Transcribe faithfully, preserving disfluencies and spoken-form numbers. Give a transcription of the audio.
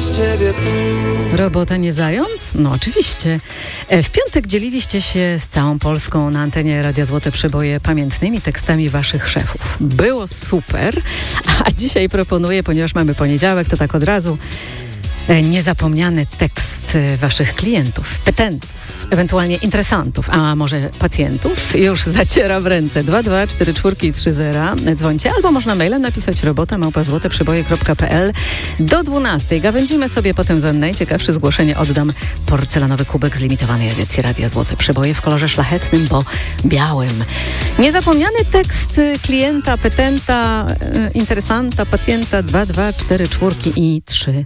bez ciebie tu. Robota nie zając? No oczywiście. W piątek dzieliliście się z całą Polską na antenie Radia Złote Przeboje pamiętnymi tekstami waszych szefów. Było super, a dzisiaj proponuję, ponieważ mamy poniedziałek, to tak od razu niezapomniany tekst waszych klientów, petentów, ewentualnie interesantów, a może pacjentów. Już zaciera w ręce dwa dwa cztery cztery trzy zero. Dzwońcie, albo można mailem napisać robota małpa złote przeboje kropka p l do dwunastej. Gawędzimy sobie potem za najciekawsze zgłoszenie. Oddam porcelanowy kubek z limitowanej edycji Radia Złote Przeboje w kolorze szlachetnym, bo białym. Niezapomniany tekst klienta, petenta, interesanta, pacjenta dwa dwa cztery cztery i trzy